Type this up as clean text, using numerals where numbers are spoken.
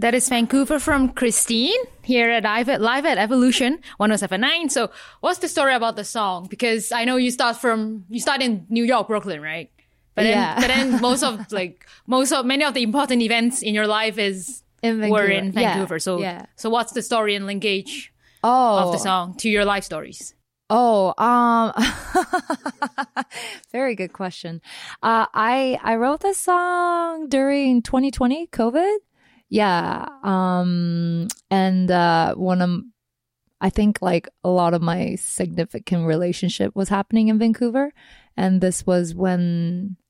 That is Vancouver from Christine here at Live at Evolution 107.9. So what's the story about the song? Because I know you start in New York, Brooklyn, right? But then many of the important events in your life were in Vancouver. So what's the story and linkage of the song to your life stories? Very good question. I wrote this song during 2020 COVID. Yeah. I think like a lot of my significant relationship was happening in Vancouver. And this was when